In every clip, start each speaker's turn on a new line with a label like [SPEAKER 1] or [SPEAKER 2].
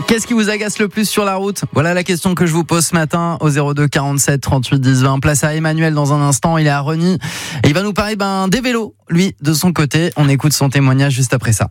[SPEAKER 1] Qu'est-ce qui vous agace le plus sur la route ? Voilà la question que je vous pose ce matin au 02 47 38 10 20. Place à Emmanuel dans un instant, il est à Reny et il va nous parler des vélos, lui, de son côté. On écoute son témoignage juste après ça.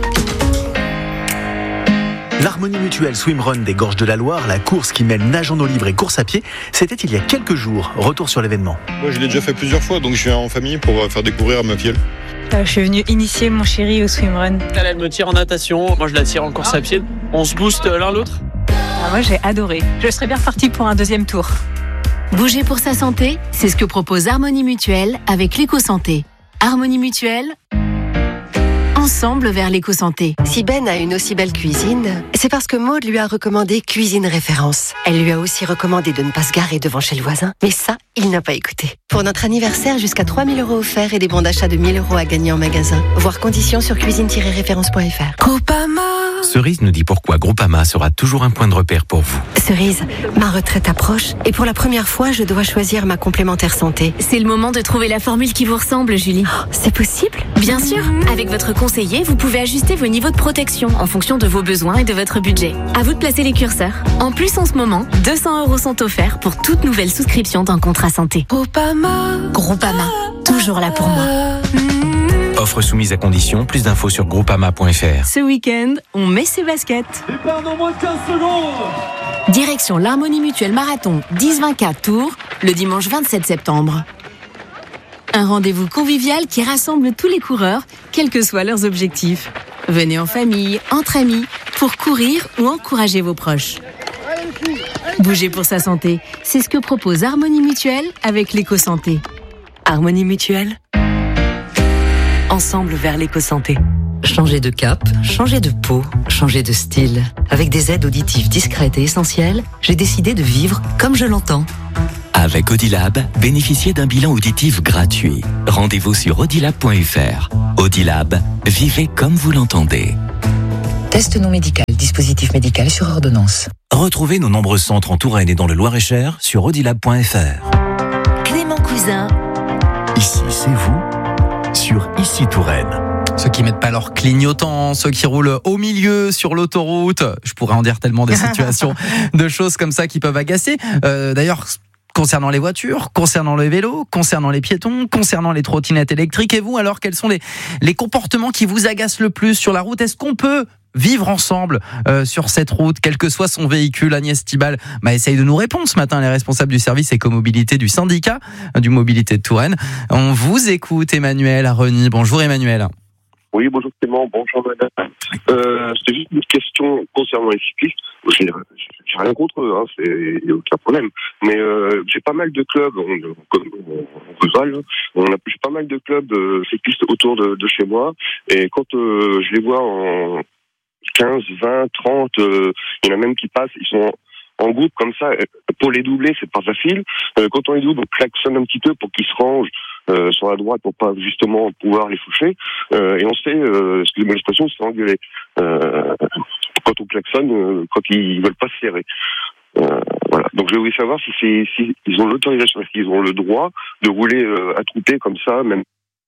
[SPEAKER 2] L'Harmonie Mutuelle Swimrun des Gorges de la Loire, la course qui mêle nage en eau libre et course à pied, c'était il y a quelques jours. Retour sur l'événement.
[SPEAKER 3] Moi, je l'ai déjà fait plusieurs fois, donc je viens en famille pour faire découvrir à ma fille.
[SPEAKER 4] Je suis venue initier mon chéri au swimrun.
[SPEAKER 5] Elle me tire en natation, moi je la tire en course à pied. On se booste l'un l'autre.
[SPEAKER 4] Moi j'ai adoré. Je serais bien repartie pour un deuxième tour.
[SPEAKER 6] Bouger pour sa santé, c'est ce que propose Harmonie Mutuelle avec l'éco-santé. Harmonie Mutuelle, ensemble vers l'éco-santé.
[SPEAKER 7] Si Ben a une aussi belle cuisine, c'est parce que Maud lui a recommandé Cuisine Référence. Elle lui a aussi recommandé de ne pas se garer devant chez le voisin. Mais ça, il n'a pas écouté. Pour notre anniversaire, jusqu'à 3 000 € offerts et des bons d'achat de 1 000 € à gagner en magasin. Voir conditions sur cuisine-référence.fr.
[SPEAKER 8] Groupama. Cerise nous dit pourquoi Groupama sera toujours un point de repère pour vous.
[SPEAKER 7] Cerise, ma retraite approche et pour la première fois, je dois choisir ma complémentaire santé.
[SPEAKER 6] C'est le moment de trouver la formule qui vous ressemble, Julie.
[SPEAKER 7] Oh, c'est possible ?
[SPEAKER 6] Bien sûr, avec votre conseiller, vous pouvez ajuster vos niveaux de protection en fonction de vos besoins et de votre budget. À vous de placer les curseurs. En plus, en ce moment, 200 € sont offerts pour toute nouvelle souscription d'un contrat santé. Groupama, toujours là pour moi.
[SPEAKER 8] Offre soumise à condition, plus d'infos sur groupama.fr.
[SPEAKER 6] Ce week-end, on met ses baskets.
[SPEAKER 9] Départ dans moins de 15 secondes.
[SPEAKER 6] Direction l'Harmonie Mutuelle Marathon 10-24 Tours, le dimanche 27 septembre. Un rendez-vous convivial qui rassemble tous les coureurs, quels que soient leurs objectifs. Venez en famille, entre amis, pour courir ou encourager vos proches. Bouger pour sa santé, c'est ce que propose Harmonie Mutuelle avec l'éco-santé.
[SPEAKER 7] Harmonie Mutuelle. Ensemble vers l'éco-santé.
[SPEAKER 10] Changer de cap, changer de peau, changer de style. Avec des aides auditives discrètes et essentielles, j'ai décidé de vivre comme je l'entends.
[SPEAKER 8] Avec Audilab, bénéficiez d'un bilan auditif gratuit. Rendez-vous sur audilab.fr. Audilab, vivez comme vous l'entendez.
[SPEAKER 10] Test non médical, dispositif médical sur ordonnance.
[SPEAKER 8] Retrouvez nos nombreux centres en Touraine et dans le Loir-et-Cher sur audilab.fr.
[SPEAKER 6] Clément Cousin.
[SPEAKER 2] Ici, c'est vous, sur Ici Touraine.
[SPEAKER 1] Ceux qui mettent pas leur clignotant, ceux qui roulent au milieu sur l'autoroute. Je pourrais en dire tellement des situations, de choses comme ça qui peuvent agacer. D'ailleurs, concernant les voitures, concernant les vélos, concernant les piétons, concernant les trottinettes électriques. Et vous, alors, quels sont les comportements qui vous agacent le plus sur la route ? Est-ce qu'on peut vivre ensemble sur cette route, quel que soit son véhicule? Agnès Thibal essaye de nous répondre ce matin, les responsables du service écomobilité du syndicat du Mobilité de Touraine. On vous écoute, Emmanuel à Reny. Bonjour Emmanuel.
[SPEAKER 11] Oui, bonjour Clément, bonjour madame. C'était juste une question concernant les cyclistes. J'ai rien contre eux, il n'y a aucun problème. Mais j'ai pas mal de clubs, comme j'ai pas mal de clubs cyclistes autour de chez moi. Et quand je les vois en 15, 20, 30, il y en a même qui passent, ils sont en groupe comme ça. Pour les doubler, c'est pas facile. Quand on les double, on klaxonne un petit peu pour qu'ils se rangent sur la droite pour pas justement pouvoir les foucher. Et on se fait, excusez-moi l'expression, se fait engueuler. Quand on klaxonne, quand ils veulent pas se serrer. Voilà. Donc je voulais savoir si ils ont l'autorisation, est-ce qu'ils ont le droit de rouler attroupés comme ça, même.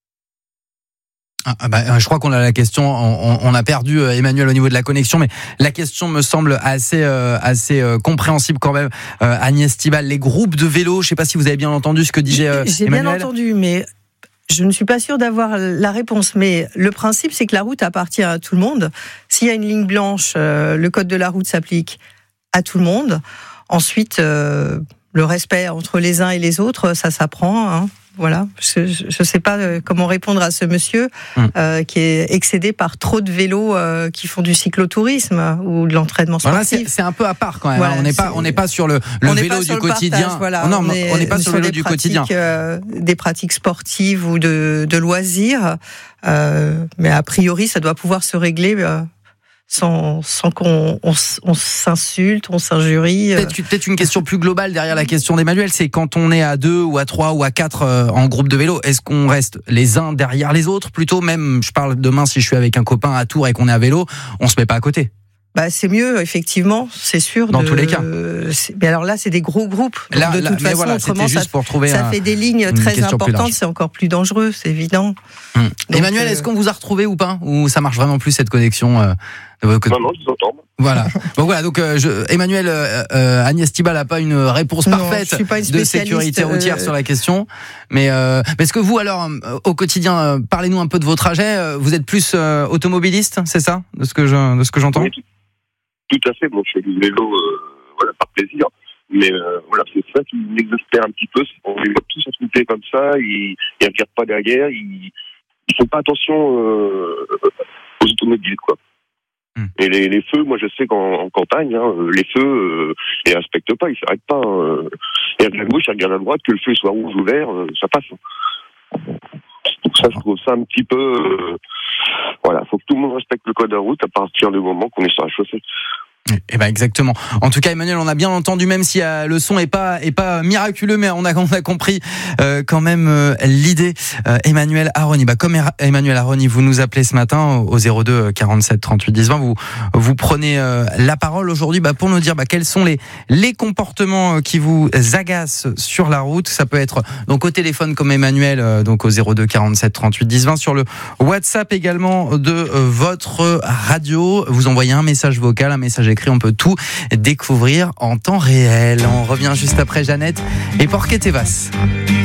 [SPEAKER 1] Je crois qu'on a la question, on a perdu Emmanuel au niveau de la connexion, mais la question me semble assez compréhensible quand même. Agnès Thibal, les groupes de vélo, je ne sais pas si vous avez bien entendu ce que disait Emmanuel.
[SPEAKER 12] J'ai bien entendu, mais je ne suis pas sûre d'avoir la réponse. Mais le principe, c'est que la route appartient à tout le monde. S'il y a une ligne blanche, le code de la route s'applique à tout le monde. Ensuite, le respect entre les uns et les autres, ça s'apprend, Voilà, je ne sais pas comment répondre à ce monsieur qui est excédé par trop de vélos qui font du cyclotourisme ou de l'entraînement sportif.
[SPEAKER 1] Voilà, c'est un peu à part quand même.
[SPEAKER 12] Voilà,
[SPEAKER 1] on n'est pas sur le vélo du quotidien.
[SPEAKER 12] Voilà,
[SPEAKER 1] on n'est pas sur le vélo du quotidien.
[SPEAKER 12] Des pratiques sportives ou de loisirs, mais a priori, ça doit pouvoir se régler. Sans qu'on s'insulte, on s'injurie.
[SPEAKER 1] Peut-être une question plus globale derrière la question d'Emmanuel, c'est quand on est à 2 ou à 3 ou à 4 en groupe de vélo, est-ce qu'on reste les uns derrière les autres plutôt? Même, je parle demain si je suis avec un copain à Tours et qu'on est à vélo, on se met pas à côté. C'est mieux, effectivement, c'est sûr. Dans tous les cas.
[SPEAKER 12] Mais alors là, c'est des gros groupes. Donc de toute façon, voilà, autrement, ça fait des lignes très importantes, c'est encore plus dangereux, c'est évident.
[SPEAKER 1] Donc, Emmanuel, est-ce qu'on vous a retrouvé ou pas? Ou ça marche vraiment plus cette connexion de votre côté?
[SPEAKER 11] Non, je vous entends.
[SPEAKER 1] Voilà. Bon, voilà. Donc, Emmanuel, Agnès Thibault n'a pas une réponse parfaite
[SPEAKER 12] je suis pas une
[SPEAKER 1] de sécurité routière sur la question. Mais est-ce que vous, alors, au quotidien, parlez-nous un peu de vos trajets. Vous êtes plus automobiliste, c'est ça, de ce que j'entends?
[SPEAKER 11] Oui, tout à fait. Bon, je fais du vélo, voilà, par plaisir. Mais voilà, c'est ça qui m'exaspère un petit peu. On les voit tous s'affronter comme ça. Ils regardent pas derrière. Ils font pas attention aux automobiles, quoi. Et les feux, moi je sais qu'en campagne, les feux, ils respectent pas, ils s'arrêtent pas. Ils regardent à gauche, ils regardent à droite, que le feu soit rouge ou vert, ça passe. Donc ça, je trouve ça un petit peu... voilà, faut que tout le monde respecte le code de la route à partir du moment qu'on est sur la chaussée.
[SPEAKER 1] Eh ben exactement. En tout cas, Emmanuel, on a bien entendu, même si le son est pas miraculeux, mais on a compris quand même l'idée. Emmanuel Aroni, comme Emmanuel Aroni, vous nous appelez ce matin au 02 47 38 10 20. Vous prenez la parole aujourd'hui pour nous dire quels sont les comportements qui vous agacent sur la route. Ça peut être donc au téléphone comme Emmanuel, donc au 02 47 38 10 20, sur le WhatsApp également de votre radio. Vous envoyez un message vocal, un message écrit, on peut tout découvrir en temps réel. On revient juste après Jeannette et Porquet Tevas.